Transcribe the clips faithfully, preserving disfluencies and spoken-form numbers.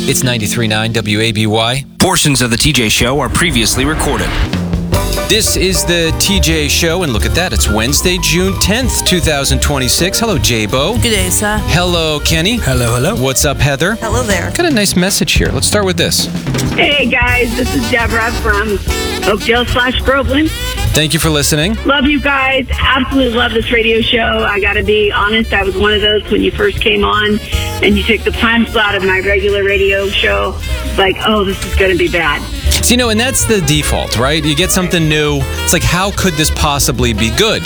It's ninety-three point nine W A B Y. Portions of the T J Show are previously recorded. This is the T J Show, and look at that. It's Wednesday, June tenth, twenty twenty-six. Hello, J-Bo. Good day, sir. Hello, Kenny. Hello, hello. What's up, Heather? Hello there. Got a nice message here. Let's start with this. Hey, guys. This is Deborah from Oakdale slash Groveland. Thank you for listening. Love you guys. Absolutely love this radio show. I got to be honest. I was one of those when you first came on and you took the time slot of my regular radio show. Like, oh, this is going to be bad. So, you know, and that's the default, right? You get something new. It's like, how could this possibly be good?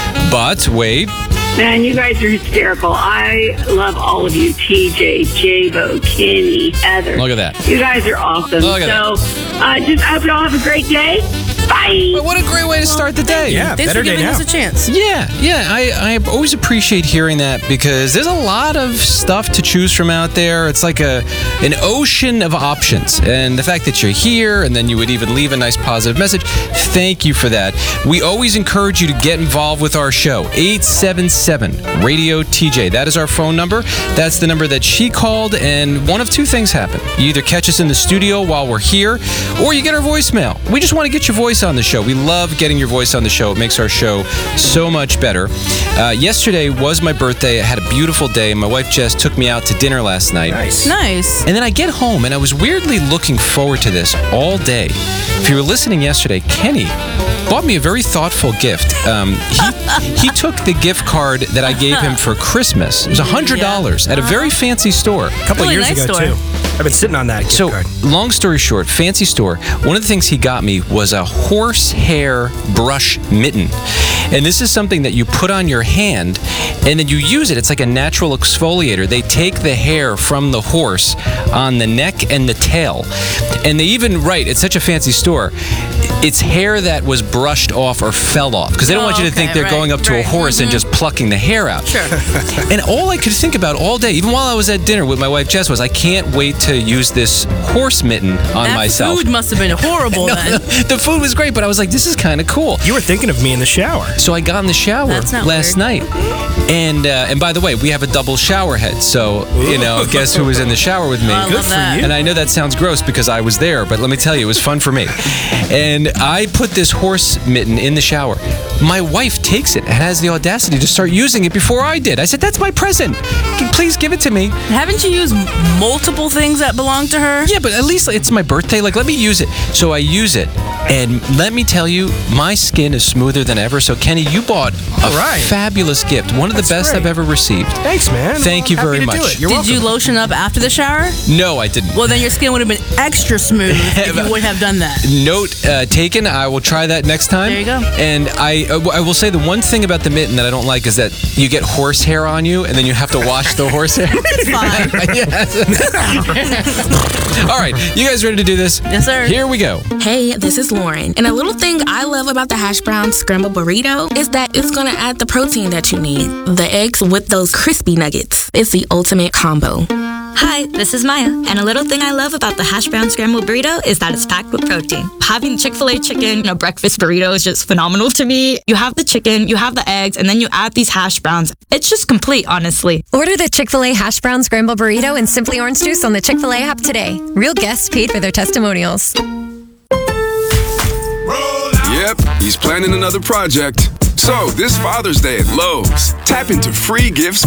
But wait. Man, you guys are hysterical. I love all of you. T J, J-Bo, Kenny, Heather. Look at that. You guys are awesome. Look at so, uh, just I hope you all have a great day. Bye. Well, what a great way to start the day. Yeah, Thanks better for day giving now. us a chance. Yeah, yeah. I, I always appreciate hearing that because there's a lot of stuff to choose from out there. It's like a an ocean of options. And the fact that you're here and then you would even leave a nice positive message, thank you for that. We always encourage you to get involved with our show. eight seven seven radio T J. That is our phone number. That's the number that she called, and one of two things happen. You either catch us in the studio while we're here, or you get our voicemail. We just want to get your voice on the show. We love getting your voice on the show. It makes our show so much better. Uh, yesterday was my birthday. I had a beautiful day. My wife Jess took me out to dinner last night. Nice. Nice. And then I get home, and I was weirdly looking forward to this all day. If you were listening yesterday, Kenny bought me a very thoughtful gift. Um, he, he took the gift card that I gave him for Christmas. It was one hundred dollars at a very fancy store. A couple Really of years nice ago, store. too. I've been sitting on that gift So, card. long story short, fancy store. One of the things he got me was a horsehair brush mitten. And this is something that you put on your hand and then you use it. It's like a natural exfoliator. They take the hair from the horse on the neck and the tail. And they even write, it's such a fancy store, it's hair that was brushed off or fell off. Because they don't Oh, want you to okay, think they're right, going up to right. a horse and just plucking the hair out. Sure. And all I could think about all day, even while I was at dinner with my wife Jess, was I can't wait to use this horse mitten on that myself. food must have been horrible No, then. the food was great, but I was like, this is kind of cool. You were thinking of me in the shower. So I got in the shower That's not last weird. night. And uh, and by the way, we have a double shower head. So, you know, guess who was in the shower with me? I love that. And I know that sounds gross because I was there, but let me tell you, it was fun for me. And I put this horse mitten in the shower. My wife takes it and has the audacity to start using it before I did. I said, that's my present. Can- Please give it to me. Haven't you used multiple things that belong to her? Yeah, but at least it's my birthday. Like, let me use it. So I use it. And let me tell you, my skin is smoother than ever. So, Kenny, you bought a All right. fabulous gift. One of That's the best great. I've ever received. Thanks, man. Thank you Happy very to do much. it. You're Did welcome. you lotion up after the shower? No, I didn't. Well, then your skin would have been extra smooth if you would have done that. Note uh, taken. I will try that next time. There you go. And I, uh, I will say the one thing about the mitten that I don't like is that you get horse hair on you, and then you have to wash the horse hair. It's fine. Yes. All right, you guys ready to do this? Yes, sir. Here we go. Hey, this is Lauren. And a little thing I love about the hash brown scrambled burrito is that it's going to add the protein that you need. The eggs with those crispy nuggets. It's the ultimate combo. Hi, this is Maya, and a little thing I love about the hash brown scrambled burrito is that it's packed with protein. Having Chick-fil-A chicken in a breakfast burrito is just phenomenal to me. You have the chicken, you have the eggs, and then you add these hash browns. It's just complete, honestly. Order the Chick-fil-A Hash Brown Scramble Burrito and Simply Orange Juice on the Chick-fil-A app today. Real guests paid for their testimonials. Yep, he's planning another project. So, this Father's Day at Lowe's, tap into free gifts